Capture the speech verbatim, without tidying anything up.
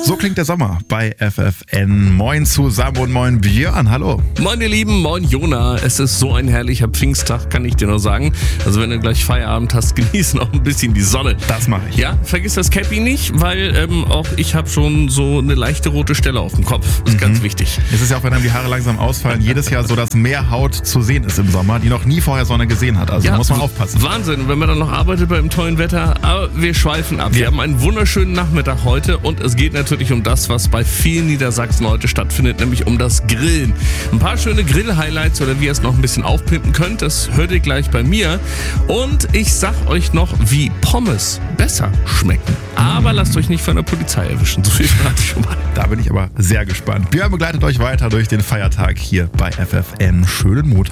So klingt der Sommer bei F F N. Moin zusammen und moin Björn, hallo. Moin ihr Lieben, moin Jona. Es ist so ein herrlicher Pfingsttag, kann ich dir nur sagen. Also wenn du gleich Feierabend hast, genieß noch ein bisschen die Sonne. Das mache ich. Ja, vergiss das Cappy nicht, weil ähm, auch ich habe schon so eine leichte rote Stelle auf dem Kopf. Das ist mhm. ganz wichtig. Es ist ja auch, wenn einem die Haare langsam ausfallen, jedes Jahr so, dass mehr Haut zu sehen ist im Sommer, die noch nie vorher Sonne gesehen hat. Also ja, da muss man aufpassen. Wahnsinn, wenn man dann noch arbeitet bei dem tollen Wetter. Aber wir schweifen ab. Wir Ja. haben einen wunderschönen Nachmittag heute und es geht natürlich um das, was bei vielen Niedersachsen heute stattfindet, nämlich um das Grillen. Ein paar schöne Grill-Highlights oder wie ihr es noch ein bisschen aufpimpen könnt, das hört ihr gleich bei mir. Und ich sag euch noch, wie Pommes besser schmecken. Aber lasst euch nicht von der Polizei erwischen, so viel verrate ich schon mal. Da bin ich aber sehr gespannt. Björn begleitet euch weiter durch den Feiertag hier bei F F N. Schönen Montag.